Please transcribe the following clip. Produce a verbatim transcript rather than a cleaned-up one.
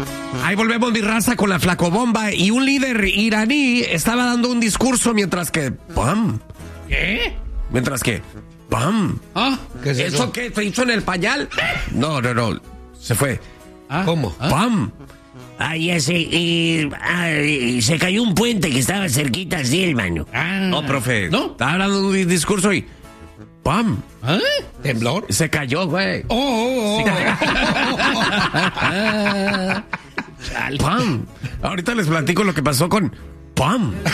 Ahí volvemos, mi raza, con la flacobomba. Y un líder iraní estaba dando un discurso mientras que... ¡Pam! ¿Qué? Mientras que... ¡Pam! ¿Ah? ¿Qué es eso? ¿Eso qué? ¿Se hizo en el pañal? No, no, no. Se fue. ¿Ah? ¿Cómo? ¿Ah? ¡Pam! Ah, ya sé, eh, ah, eh, se cayó un puente que estaba cerquita así, hermano. Ah. No, profe. ¿No? Estaba hablando de un discurso y... ¡Pam! ¿Ah? ¿Temblor? Se cayó, güey. Oh, oh, oh. ¡Pam! Ahorita les platico lo que pasó con... ¡Pam!